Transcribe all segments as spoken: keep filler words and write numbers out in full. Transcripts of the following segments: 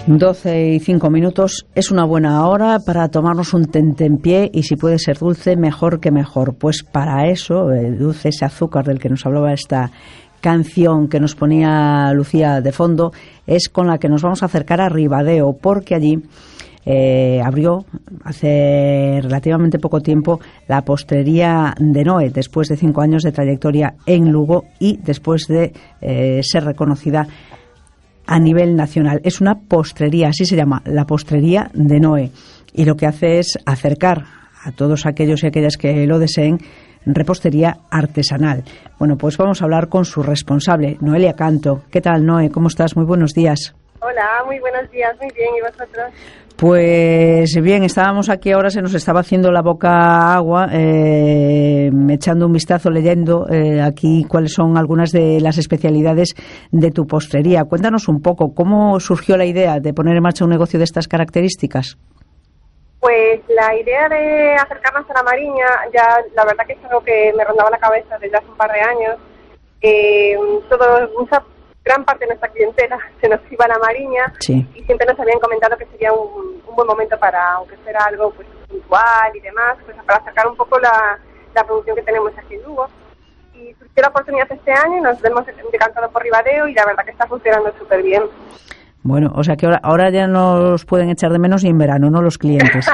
doce y cinco minutos es una buena hora para tomarnos un tentempié y si puede ser dulce, mejor que mejor. Pues para eso, el dulce, ese azúcar del que nos hablaba esta canción que nos ponía Lucía de fondo, es con la que nos vamos a acercar a Ribadeo, porque allí eh, abrió hace relativamente poco tiempo la postrería de Noé, después de cinco años de trayectoria en Lugo y después de eh, ser reconocida a nivel nacional. Es una postrería, así se llama, la postrería de Noé, y lo que hace es acercar a todos aquellos y aquellas que lo deseen repostería artesanal. Bueno, pues vamos a hablar con su responsable, Noelia Canto. ¿Qué tal, Noé? ¿Cómo estás? Muy buenos días. Hola, muy buenos días, muy bien, ¿y vosotros? Pues bien, estábamos aquí ahora, se nos estaba haciendo la boca agua, eh, echando un vistazo, leyendo eh, aquí cuáles son algunas de las especialidades de tu postrería. Cuéntanos un poco, ¿cómo surgió la idea de poner en marcha un negocio de estas características? Pues la idea de acercarnos a la Mariña, ya la verdad que es algo que me rondaba la cabeza desde hace un par de años. Eh, todo, mucha gran parte de nuestra clientela se nos iba a la Mariña, sí, y siempre nos habían comentado que sería un, un buen momento para, aunque fuera algo pues puntual y demás, pues para acercar un poco la, la producción que tenemos aquí en Lugo. Y surgió la oportunidad este año y nos hemos decantado por Ribadeo y la verdad que está funcionando súper bien. Bueno, o sea que ahora, ahora ya nos pueden echar de menos y en verano, ¿no?, los clientes.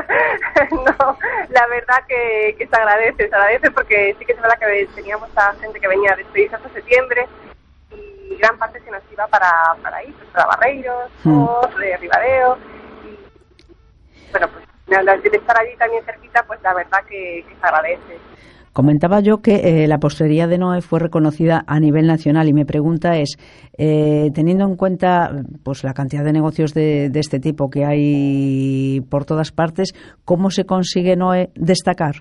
No, la verdad que, que se agradece, se agradece porque sí que es verdad que teníamos a gente que venía de Sevilla hasta septiembre y gran parte se nos iba para, para ahí, pues para Barreiros, hmm. de Ribadeo. Y bueno, pues de estar allí también cerquita, pues la verdad que, que se agradece. Comentaba yo que eh, la postrería de Noé fue reconocida a nivel nacional y mi pregunta es, eh, teniendo en cuenta pues la cantidad de negocios de, de este tipo que hay por todas partes, ¿cómo se consigue Noé destacar?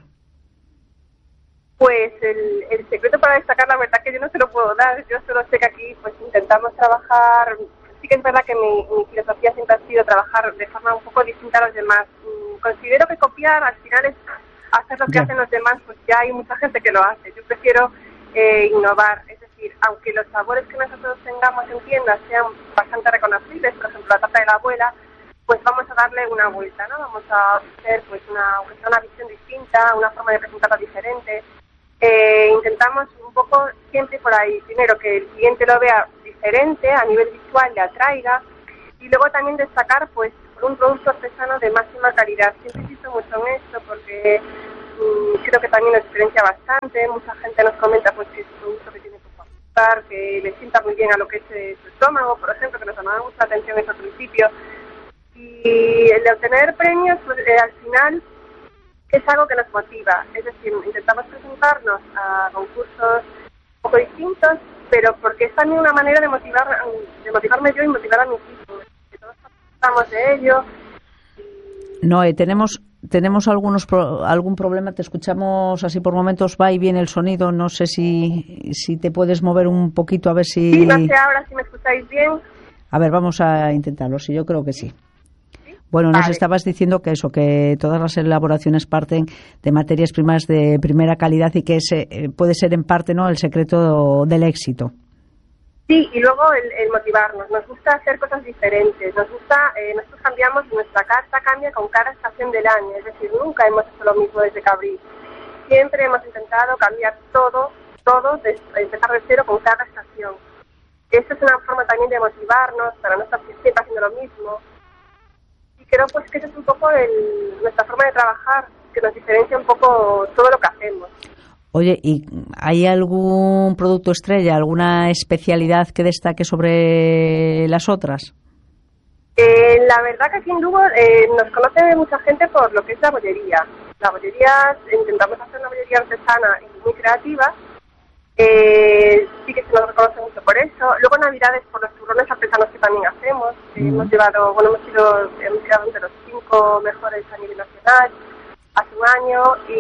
Pues el, el secreto para destacar, la verdad que yo no se lo puedo dar. Yo solo sé que aquí pues intentamos trabajar. Sí que es verdad que mi, mi filosofía siempre ha sido trabajar de forma un poco distinta a los demás. Considero que copiar al final es hacer lo que ya hacen los demás, pues ya hay mucha gente que lo hace. Yo prefiero eh, innovar, es decir, aunque los sabores que nosotros tengamos en tiendas sean bastante reconocibles, por ejemplo la tarta de la abuela, pues vamos a darle una vuelta, ¿no? Vamos a hacer pues una, una visión distinta, una forma de presentarla diferente. Eh, intentamos un poco siempre por ahí, primero que el cliente lo vea diferente, a nivel visual le atraiga, y luego también destacar pues por un producto artesano de máxima calidad. Siempre insisto mucho en esto porque mmm, creo que también nos diferencia bastante. Mucha gente nos comenta pues que es un producto que tiene poco azúcar, que le sienta muy bien a lo que es eh, su estómago, por ejemplo, que nos llamaba mucha atención eso al principio. Y el de obtener premios, pues eh, al final es algo que nos motiva. Es decir, intentamos presentarnos a concursos un poco distintos, pero porque es también una manera de motivar, de motivarme yo y motivar a mi equipo. Que todos participamos de ello. Noé, tenemos tenemos algunos pro, algún problema, te escuchamos así por momentos, va y viene el sonido, no sé si si te puedes mover un poquito a ver si... Sí, no sé ahora si me escucháis bien. A ver, vamos a intentarlo, sí, yo creo que sí. Bueno, nos vale. Estabas diciendo que eso, que todas las elaboraciones parten de materias primas de primera calidad y que ese eh, puede ser en parte, ¿no?, el secreto del éxito. Sí, y luego el, el motivarnos. Nos gusta hacer cosas diferentes. Nos gusta, eh, nosotros cambiamos, nuestra carta cambia con cada estación del año. Es decir, nunca hemos hecho lo mismo desde que abrí. Siempre hemos intentado cambiar todo, todo, de, empezar de cero con cada estación. Esta es una forma también de motivarnos para no estar siempre haciendo lo mismo. Creo pues que esa es un poco el, nuestra forma de trabajar, que nos diferencia un poco todo lo que hacemos. Oye, ¿y hay algún producto estrella, alguna especialidad que destaque sobre las otras? Eh, la verdad que aquí en Lugo eh, nos conoce mucha gente por lo que es la bollería. La bollería, intentamos hacer una bollería artesana y muy creativa. Eh, sí que se nos reconoce mucho por eso. Luego Navidades por los turrones artesanos que también hacemos. Eh, mm. Hemos llevado, bueno, hemos sido, hemos quedado entre los cinco mejores a nivel nacional hace un año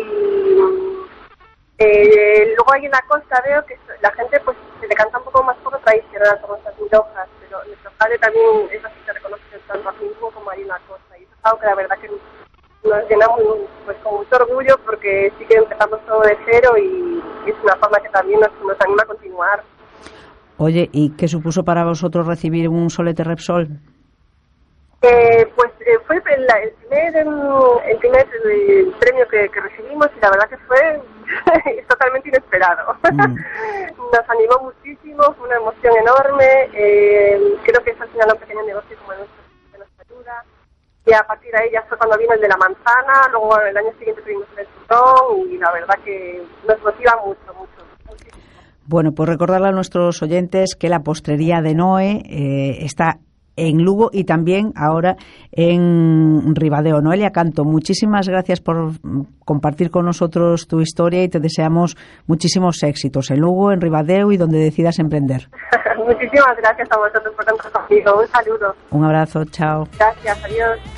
y eh, luego ahí en la costa veo que la gente pues se decanta un poco más por lo tradicional, como estas milhojas, pero nuestro padre también es así, se reconoce tanto aquí mismo como ahí en la costa y eso es algo que la verdad que nos llena muy, pues con mucho orgullo porque sí que empezamos todo de cero y es una forma que también nos, nos anima a continuar. Oye, ¿y qué supuso para vosotros recibir un Solete Repsol? Eh, pues eh, fue el, el primer, el primer el premio que, que recibimos y la verdad que fue totalmente inesperado. Mm. Nos animó muchísimo, fue una emoción enorme. Eh, creo que es al final un pequeño negocio como el nuestro que nos ayuda. Y a partir de ahí ya fue cuando vino el de la manzana, luego el año siguiente tuvimos el turrón y la verdad que nos motiva mucho, mucho. Muchísimo. Bueno, pues recordarle a nuestros oyentes que la postrería de Noé eh, está en Lugo y también ahora en Ribadeo. Noelia Canto, muchísimas gracias por compartir con nosotros tu historia y te deseamos muchísimos éxitos en Lugo, en Ribadeo y donde decidas emprender. Muchísimas gracias a vosotros por estar conmigo. Un saludo. Un abrazo, chao. Gracias, adiós.